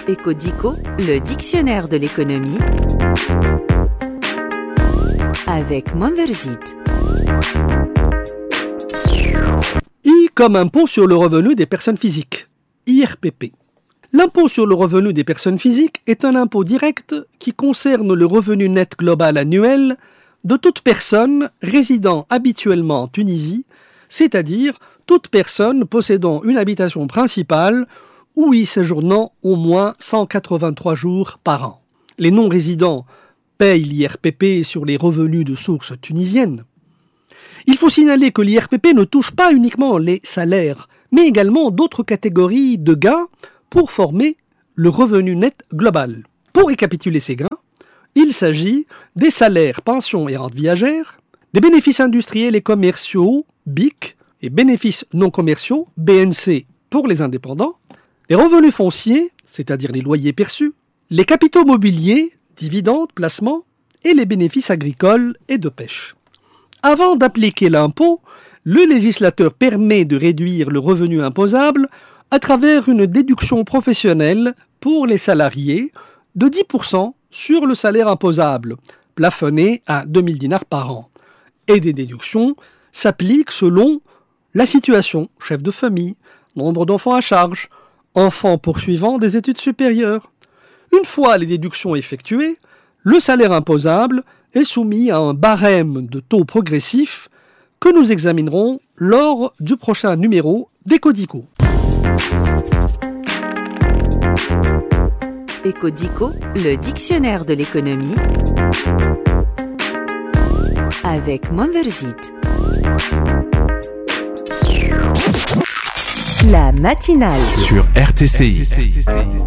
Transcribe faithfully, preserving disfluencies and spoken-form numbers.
Ecodico, le dictionnaire de l'économie avec Monderzit. I comme impôt sur le revenu des personnes physiques, I R P P. L'impôt sur le revenu des personnes physiques est un impôt direct qui concerne le revenu net global annuel de toute personne résidant habituellement en Tunisie, c'est-à-dire toute personne possédant une habitation principale ou y séjournant au moins cent quatre-vingt-trois jours par an. Les non-résidents payent l'I R P P sur les revenus de source tunisienne. Il faut signaler que l'I R P P ne touche pas uniquement les salaires, mais également d'autres catégories de gains pour former le revenu net global. Pour récapituler ces gains, il s'agit des salaires, pensions et rentes viagères, des bénéfices industriels et commerciaux, B I C, et bénéfices non commerciaux, B N C pour les indépendants, les revenus fonciers, c'est-à-dire les loyers perçus, les capitaux mobiliers, dividendes, placements, et les bénéfices agricoles et de pêche. Avant d'appliquer l'impôt, le législateur permet de réduire le revenu imposable à travers une déduction professionnelle pour les salariés de dix pour cent sur le salaire imposable, plafonné à deux mille dinars par an. Et des déductions s'appliquent selon la situation, chef de famille, nombre d'enfants à charge, enfants poursuivant des études supérieures. Une fois les déductions effectuées, le salaire imposable est soumis à un barème de taux progressif que nous examinerons lors du prochain numéro d'Ecodico. Ecodico, le dictionnaire de l'économie avec Monderzit. La matinale sur R T C I.